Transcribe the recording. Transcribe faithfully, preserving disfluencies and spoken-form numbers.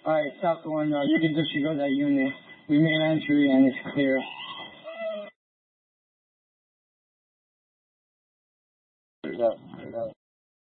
Alright, South one, uh, you can disregard that unit. We made entry and it's clear. Up.